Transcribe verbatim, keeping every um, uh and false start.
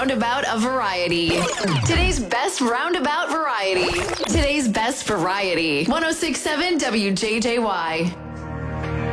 roundabout of variety. Today's best roundabout variety. Today's best variety. one oh six point seven W J J Y.